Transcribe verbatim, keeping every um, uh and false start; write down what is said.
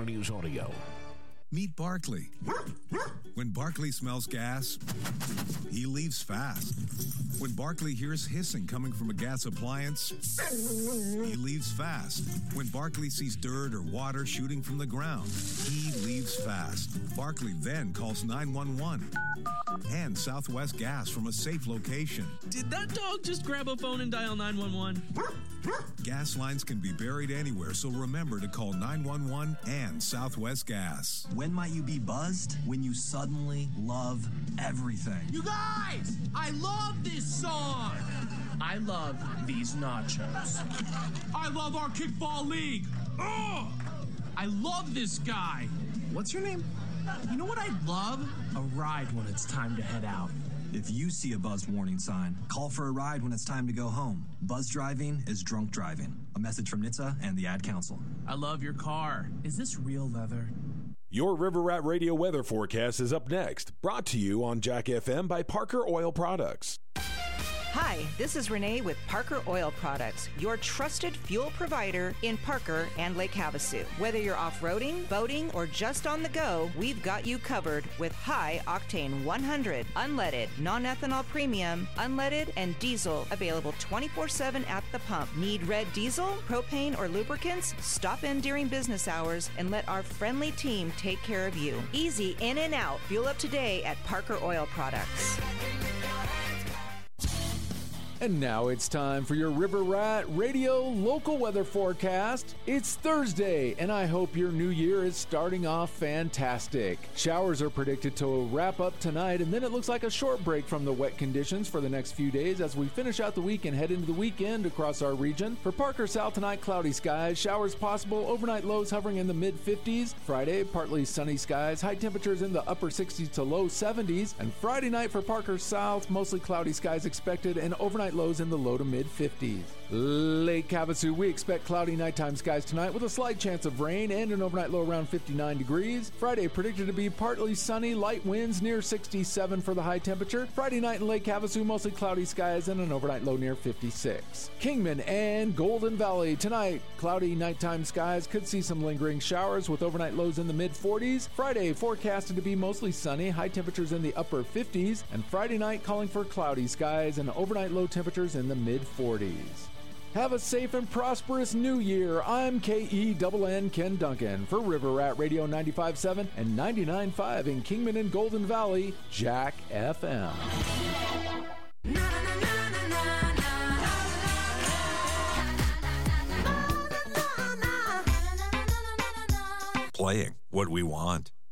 News Audio. Meet Barkley. When Barkley smells gas, he leaves fast. When Barkley hears hissing coming from a gas appliance, he leaves fast. When Barkley sees dirt or water shooting from the ground, he leaves fast. Barkley then calls nine one one and Southwest Gas from a safe location. Did that dog just grab a phone and dial nine one one? Gas lines can be buried anywhere, so remember to call nine one one and Southwest Gas. When might you be buzzed? When you suddenly love everything. You guys, I love this song. I love these nachos. I love our kickball league. Oh, I love this guy. What's your name? You know what I love? A ride when it's time to head out. If you see a buzzed warning sign, call for a ride when it's time to go home. Buzz driving is drunk driving. A message from N H T S A and the Ad Council. I love your car. Is this real leather? Your River Rat Radio weather forecast is up next. Brought to you on Jack F M by Parker Oil Products. Hi, this is Renee with Parker Oil Products, your trusted fuel provider in Parker and Lake Havasu. Whether you're off-roading, boating, or just on the go, we've got you covered with high-octane one hundred, unleaded, non-ethanol premium, unleaded, and diesel available twenty-four seven at the pump. Need red diesel, propane, or lubricants? Stop in during business hours and let our friendly team take care of you. Easy in and out. Fuel up today at Parker Oil Products. And now it's time for your River Rat Radio local weather forecast. It's Thursday, and I hope your new year is starting off fantastic. Showers are predicted to wrap up tonight, and then it looks like a short break from the wet conditions for the next few days as we finish out the week and head into the weekend across our region. For Parker South tonight, cloudy skies, showers possible, overnight lows hovering in the mid fifties. Friday, partly sunny skies, high temperatures in the upper sixties to low seventies. And Friday night for Parker South, mostly cloudy skies expected and overnight lows in the low to mid fifties. Lake Havasu, we expect cloudy nighttime skies tonight with a slight chance of rain and an overnight low around fifty-nine degrees. Friday predicted to be partly sunny, light winds near sixty-seven for the high temperature. Friday night in Lake Havasu, mostly cloudy skies and an overnight low near fifty-six. Kingman and Golden Valley tonight, cloudy nighttime skies, could see some lingering showers with overnight lows in the mid forties. Friday forecasted to be mostly sunny, high temperatures in the upper fifties, and Friday night calling for cloudy skies and overnight low temperatures in the mid forties. Have a safe and prosperous new year. I'm K E N N Ken Duncan for River Rat Radio ninety-five point seven and ninety-nine point five in Kingman and Golden Valley, Jack F M. Playing what we want.